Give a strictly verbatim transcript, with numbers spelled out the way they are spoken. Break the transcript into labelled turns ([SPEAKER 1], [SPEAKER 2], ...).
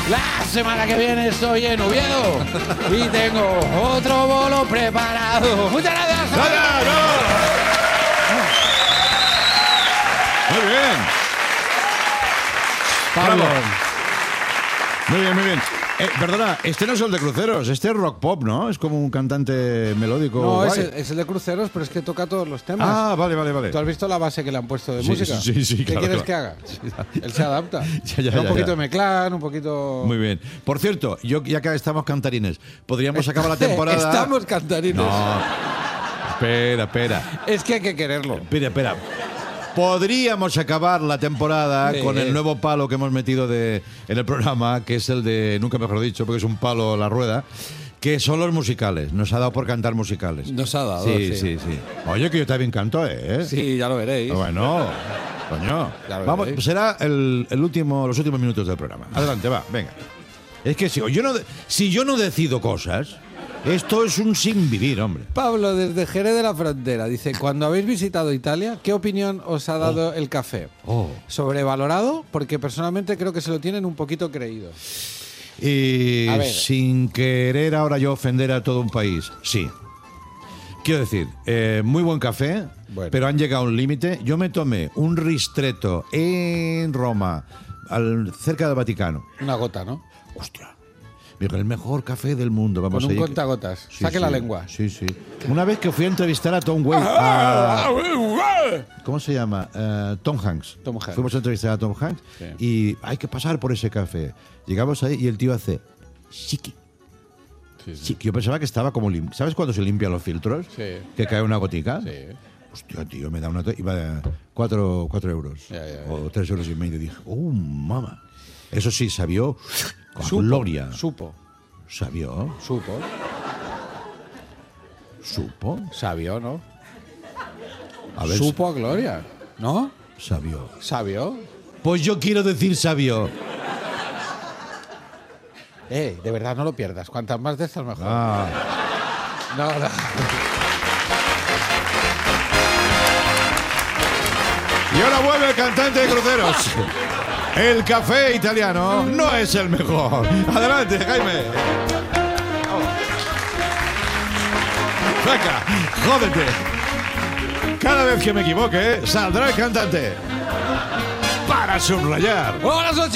[SPEAKER 1] La semana que viene estoy en Oviedo y tengo otro bolo preparado. Muchas gracias.
[SPEAKER 2] ¡Vaya, no! Muy bien.
[SPEAKER 1] Pablo.
[SPEAKER 2] Bravo. Muy bien, muy bien. Eh, perdona, este no es el de cruceros, este es rock pop, ¿no? Es como un cantante melódico.
[SPEAKER 1] No, es
[SPEAKER 2] guay.
[SPEAKER 1] el, es el de cruceros, pero es que toca todos los temas.
[SPEAKER 2] Ah, vale, vale, vale.
[SPEAKER 1] ¿Tú has visto la base que le han puesto de
[SPEAKER 2] Sí,
[SPEAKER 1] música?
[SPEAKER 2] sí, sí, sí,
[SPEAKER 1] ¿Qué
[SPEAKER 2] claro,
[SPEAKER 1] quieres
[SPEAKER 2] claro.
[SPEAKER 1] que haga? Él se adapta.
[SPEAKER 2] Ya, ya,
[SPEAKER 1] Era un
[SPEAKER 2] ya,
[SPEAKER 1] poquito
[SPEAKER 2] ya.
[SPEAKER 1] de Meclán, un poquito...
[SPEAKER 2] Muy bien. Por cierto, yo ya que estamos cantarines, podríamos acabar la temporada.
[SPEAKER 1] Estamos cantarines.
[SPEAKER 2] No. Espera, espera.
[SPEAKER 1] Es que hay que quererlo.
[SPEAKER 2] Espera, espera. Podríamos acabar la temporada
[SPEAKER 1] Sí.
[SPEAKER 2] con el nuevo palo que hemos metido de, en el programa, que es el de, nunca mejor dicho, porque es un palo a la rueda, que son los musicales. Nos ha dado por cantar musicales.
[SPEAKER 1] Nos ha dado,
[SPEAKER 2] Sí,
[SPEAKER 1] sí.
[SPEAKER 2] sí, sí. Oye, que yo también canto, ¿eh?
[SPEAKER 1] Sí, ya lo veréis.
[SPEAKER 2] Bueno, coño.
[SPEAKER 1] Ya lo
[SPEAKER 2] Vamos,
[SPEAKER 1] veréis.
[SPEAKER 2] será el, el último, los últimos minutos del programa. Adelante, va, venga. Es que si yo no, de- si yo no decido cosas, esto es un sin vivir, hombre.
[SPEAKER 1] Pablo, desde Jerez de la Frontera, dice, cuando habéis visitado Italia, ¿qué opinión os ha dado el café?
[SPEAKER 2] Oh.
[SPEAKER 1] Sobrevalorado, porque personalmente creo que se lo tienen un poquito creído.
[SPEAKER 2] Y
[SPEAKER 1] A ver.
[SPEAKER 2] sin querer ahora yo ofender a todo un país, sí. Quiero decir, eh, muy buen café,
[SPEAKER 1] Bueno.
[SPEAKER 2] pero han llegado a un límite. Yo me tomé un ristretto en Roma, al, cerca del Vaticano.
[SPEAKER 1] Una gota, ¿no?
[SPEAKER 2] Hostia. Digo, el mejor café del mundo. Vamos
[SPEAKER 1] Con un
[SPEAKER 2] a ir.
[SPEAKER 1] contagotas.
[SPEAKER 2] Sí,
[SPEAKER 1] Saque
[SPEAKER 2] sí,
[SPEAKER 1] la lengua.
[SPEAKER 2] Sí, sí. Una vez que fui a entrevistar a Tom Waits, a- ¿cómo se llama? Eh, Tom Hanks.
[SPEAKER 1] Tom Hanks.
[SPEAKER 2] Fuimos a entrevistar a Tom Hanks
[SPEAKER 1] Sí.
[SPEAKER 2] y hay que pasar por ese café. Llegamos ahí y el tío hace chiqui.
[SPEAKER 1] Sí, sí.
[SPEAKER 2] Sí, yo pensaba que estaba como lim- ¿Sabes cuando se limpian los filtros?
[SPEAKER 1] Sí.
[SPEAKER 2] Que cae una gotica.
[SPEAKER 1] Sí.
[SPEAKER 2] Hostia, tío, me da una... to- Iba a cuatro, cuatro euros.
[SPEAKER 1] Ya, ya, ya.
[SPEAKER 2] O tres euros y medio. Dije, oh, mamá. Eso sí, sabió con
[SPEAKER 1] Supo,
[SPEAKER 2] gloria.
[SPEAKER 1] Supo.
[SPEAKER 2] Sabió.
[SPEAKER 1] Supo.
[SPEAKER 2] Supo.
[SPEAKER 1] Sabió, ¿no?
[SPEAKER 2] A ver,
[SPEAKER 1] Supo a gloria. ¿No?
[SPEAKER 2] sabió.
[SPEAKER 1] ¿Sabió?
[SPEAKER 2] Pues yo quiero decir sabió.
[SPEAKER 1] Eh, de verdad, no lo pierdas. Cuantas más de estas, mejor.
[SPEAKER 2] Ah.
[SPEAKER 1] No, no.
[SPEAKER 2] Y ahora vuelve el cantante de cruceros. El café italiano no es el mejor. Adelante, Jaime. Venga, jódete. Cada vez que me equivoque, saldrá el cantante. Para subrayar.
[SPEAKER 1] ¡Hola,